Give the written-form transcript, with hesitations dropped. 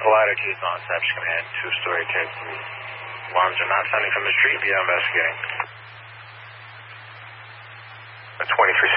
collider keys on, Reception Command, two-story tape. Alarms are not sounding from the street, be investigating. 23